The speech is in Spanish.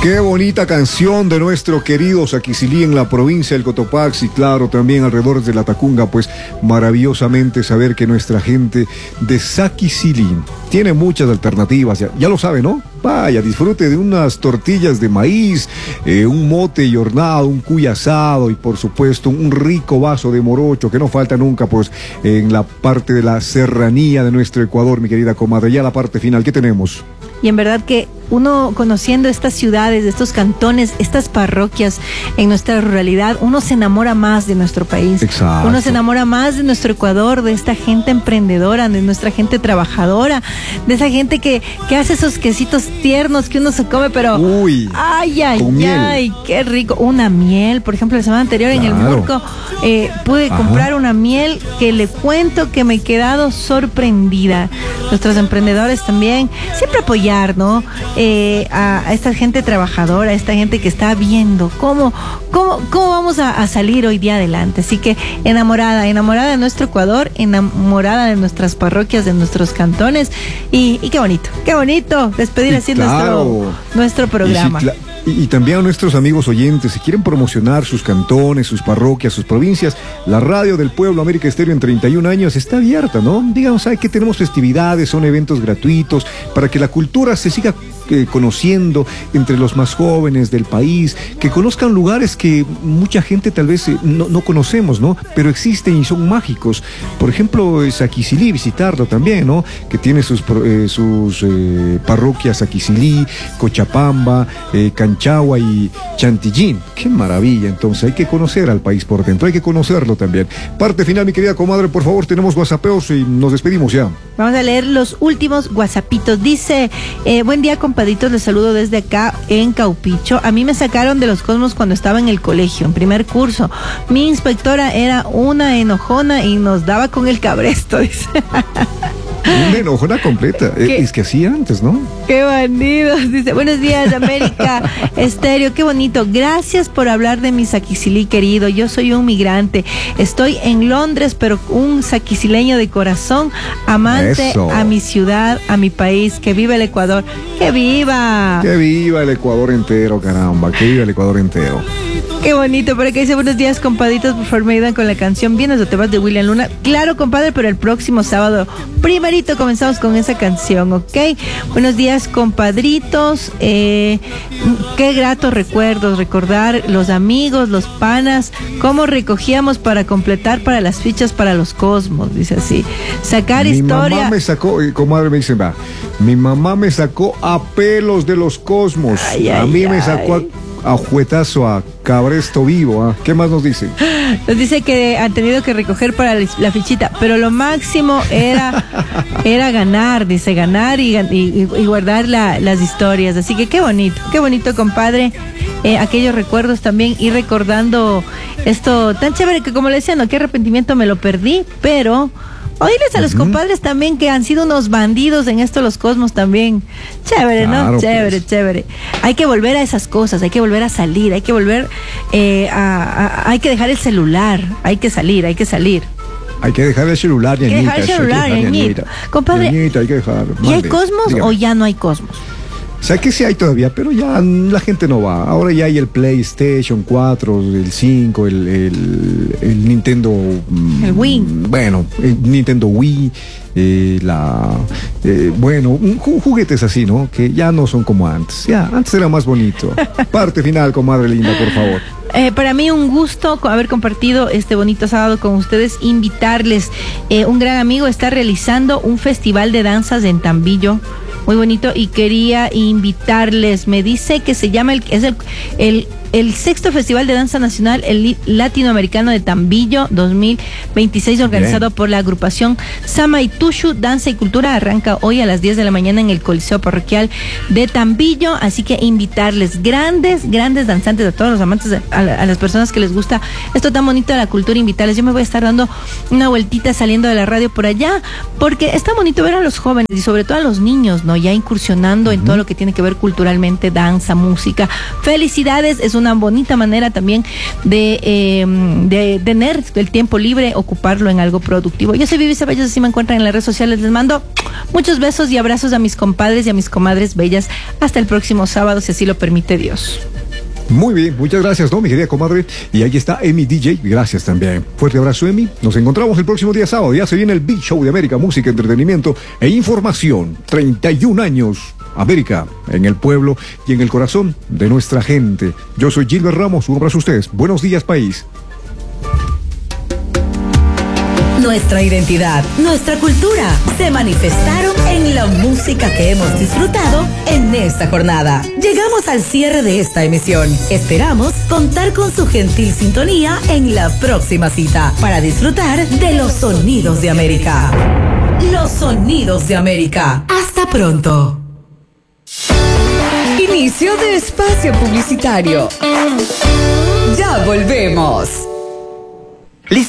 Qué bonita canción de nuestro querido Saquicilí en la provincia del Cotopaxi, claro, también alrededor de la Tacunga, pues maravillosamente saber que nuestra gente de Saquicilí tiene muchas alternativas, ya lo sabe, ¿no? Vaya, disfrute de unas tortillas de maíz, un mote y hornado, un cuy asado y por supuesto un rico vaso de morocho que no falta nunca pues en la parte de la serranía de nuestro Ecuador, mi querida comadre. Ya la parte final, ¿qué tenemos? Y en verdad que uno conociendo estas ciudades, estos cantones, estas parroquias en nuestra ruralidad, uno se enamora más de nuestro país. Exacto. Uno se enamora más de nuestro Ecuador, de esta gente emprendedora, de nuestra gente trabajadora, de esa gente que hace esos quesitos tiernos que uno se come, pero uy, ay, qué rico. Una miel, por ejemplo, la semana anterior en el Murco pude comprar una miel que le cuento que me he quedado sorprendida. Nuestros emprendedores también, siempre apoyar, ¿no? A esta gente trabajadora, a esta gente que está viendo cómo vamos a salir hoy día adelante. Así que enamorada de nuestro Ecuador, enamorada de nuestras parroquias, de nuestros cantones y qué bonito despedir así nuestro programa. Y también a nuestros amigos oyentes, si quieren promocionar sus cantones, sus parroquias, sus provincias, la radio del pueblo América Estéreo en 31 años está abierta, ¿no? Digamos, ¿sabe que tenemos festividades, son eventos gratuitos para que la cultura se siga conociendo entre los más jóvenes del país, que conozcan lugares que mucha gente tal vez no conocemos, ¿no? Pero existen y son mágicos. Por ejemplo, Saquicilí, visitarlo también, ¿no? Que tiene sus parroquias Saquicilí, Cochapamba, Canchagua y Chantillín. ¡Qué maravilla! Entonces hay que conocer al país por dentro, hay que conocerlo también. Parte final, mi querida comadre, por favor, tenemos whatsappeos y nos despedimos ya. Vamos a leer los últimos whatsappitos. Dice, buen día, compadritos, les saludo desde acá en Caupicho. A mí me sacaron de los Cosmos cuando estaba en el colegio, en primer curso. Mi inspectora era una enojona y nos daba con el cabresto, dice. Una enojona completa. Es que así antes, ¿no? Qué bandidos. Dice, buenos días, América Estéreo. Qué bonito. Gracias por hablar de mi Saquicilí querido. Yo soy un migrante. Estoy en Londres, pero un saquicileño de corazón, amante a mi ciudad, a mi país. Que viva el Ecuador. ¡Que viva! Que viva el Ecuador entero, caramba. Que viva el Ecuador entero. Qué bonito, por acá dice, buenos días, compadritos, por favor me ayudan con la canción Vienes o te vas de William Luna. Claro, compadre, pero el próximo sábado primerito comenzamos con esa canción, ¿ok? Buenos días, compadritos, qué gratos recuerdos, recordar los amigos, los panas, cómo recogíamos para completar para las fichas para los Cosmos, dice así. Sacar historia. Mi mamá me sacó, comadre me dice, mi mamá me sacó a pelos de los Cosmos, a mí me sacó a juetazo, a cabresto vivo, ¿eh? ¿Qué más nos dice? Nos dice que han tenido que recoger para la fichita, pero lo máximo era ganar, dice, ganar y guardar las historias. Así que qué bonito, compadre, aquellos recuerdos también, y recordando esto tan chévere que, como le decía, no, qué arrepentimiento, me lo perdí, pero oírles a los compadres también que han sido unos bandidos en esto los Cosmos también. Chévere, claro, ¿no? Chévere, pues. Chévere. Hay que volver a esas cosas, hay que volver a salir, hay que volver hay que dejar el celular, hay que salir. Hay que dejar el celular, ñañita. Compadre, ñañita, hay que dejar. ¿Y hay Cosmos o ya no hay Cosmos? O sea que sí hay todavía, pero ya la gente no va. Ahora ya hay el PlayStation 4, el 5, el Nintendo... el Wii. Bueno, el Nintendo Wii, juguetes así, ¿no? Que ya no son como antes. Ya, antes era más bonito. Parte final, comadre linda, por favor. Para mí un gusto haber compartido este bonito sábado con ustedes, invitarles. Un gran amigo está realizando un festival de danzas en Tambillo, muy bonito, y quería invitarles. Me dice que se llama el sexto Festival de Danza Nacional, el Latinoamericano de Tambillo 2026, organizado por la agrupación Samaitushu Danza y Cultura. Arranca hoy a las 10 de la mañana en el Coliseo Parroquial de Tambillo, así que invitarles, grandes danzantes, a todos los amantes, a las personas que les gusta esto tan bonito de la cultura, invitarles. Yo me voy a estar dando una vueltita saliendo de la radio por allá, porque está bonito ver a los jóvenes y sobre todo a los niños, ¿no? Ya incursionando en todo lo que tiene que ver culturalmente, danza, música. Felicidades, es una una bonita manera también de tener el tiempo libre, ocuparlo en algo productivo. Yo soy Vivi Ceballos, así me encuentran en las redes sociales. Les mando muchos besos y abrazos a mis compadres y a mis comadres bellas. Hasta el próximo sábado, si así lo permite Dios. Muy bien, muchas gracias, ¿no, mi querida comadre? Y ahí está Emi DJ, gracias también. Fuerte abrazo, Emi. Nos encontramos el próximo día sábado. Ya se viene el Big Show de América, música, entretenimiento e información. 31 años, América, en el pueblo y en el corazón de nuestra gente. Yo soy Gilbert Ramos, un abrazo a ustedes. Buenos días, país. Nuestra identidad, nuestra cultura se manifestaron en la música que hemos disfrutado en esta jornada. Llegamos al cierre de esta emisión. Esperamos contar con su gentil sintonía en la próxima cita para disfrutar de los sonidos de América. Los sonidos de América. Hasta pronto. Inicio de espacio publicitario. Ya volvemos.